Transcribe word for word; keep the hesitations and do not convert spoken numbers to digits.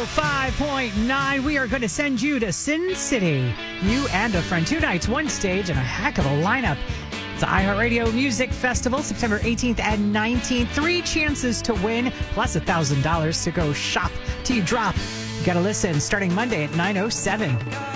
five point nine. We are going to send you to Sin City. You and a friend. Two nights, one stage, and a heck of a lineup. It's the iHeartRadio Music Festival, September eighteenth and nineteenth. Three chances to win, plus one thousand dollars to go shop till you drop. You got to listen starting Monday at nine oh seven.